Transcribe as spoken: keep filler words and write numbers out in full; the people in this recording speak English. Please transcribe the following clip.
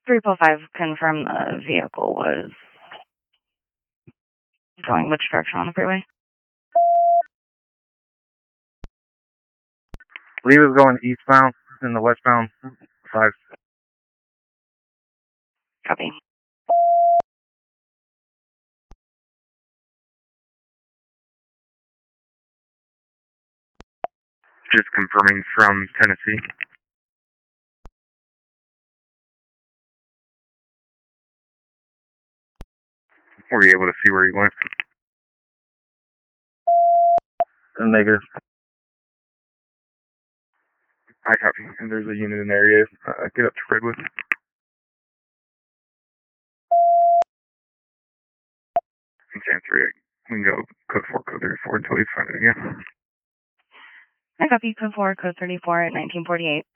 three four five, confirm the vehicle was going which direction on the freeway? Lee was going eastbound in the westbound five. Copy. Just confirming from Tennessee. Were you able to see where he went? Negative. I copy. And there's a unit in the area. Uh, get up to Redwood. Ten three eight. We can go code four, code thirty-four until we find it again. I copy. Code four, code thirty-four at nineteen forty-eight.